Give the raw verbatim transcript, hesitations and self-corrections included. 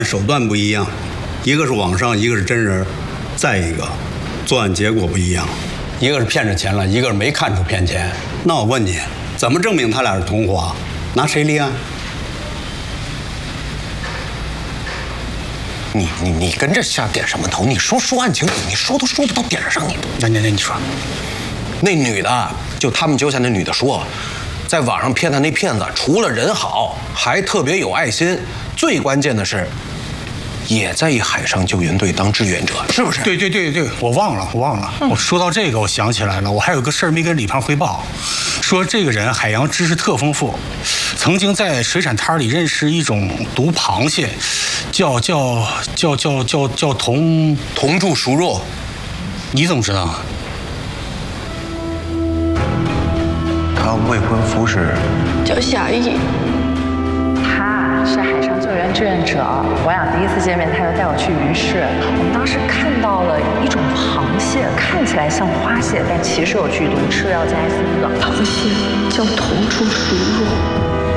手段不一样，一个是网上，一个是真人，再一个，作案结果不一样，一个是骗着钱了，一个是没看出骗钱。那我问你，怎么证明他俩是同伙？拿谁立案？ 你你你跟这瞎点什么头？你说说案情，你说都说不到点上，你那那那你说， 那女的就他们揪下那女的说，在网上骗他那骗子，除了人好，还特别有爱心，最关键的是，也在海上救援队当志愿者，是不是？ 对对对对，我忘了，我忘了。嗯、我说到这个，我想起来了，我还有个事儿没跟李胖汇报，说这个人海洋知识特丰富，曾经在水产摊里认识一种毒螃蟹，叫叫叫叫叫叫铜铜柱熟肉。 你怎么知道？ 他未婚夫是叫夏意。 他是海上救援志愿者，我俩第一次见面，他就带我去鱼市。我们当时看到了一种螃蟹，看起来像花蟹，但其实有剧毒，吃了要加一次的。 螃蟹叫铜柱熟肉。